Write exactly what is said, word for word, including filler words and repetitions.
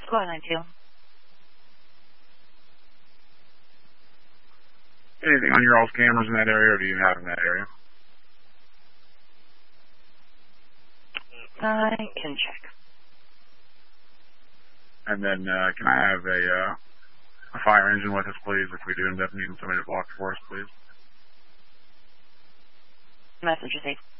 Squad nine two. Anything on your all's cameras in that area, or do you have in that area? I can check. And then, uh, can I have a, uh, a fire engine with us, please, if we do end up needing somebody to block for us, please? Message received.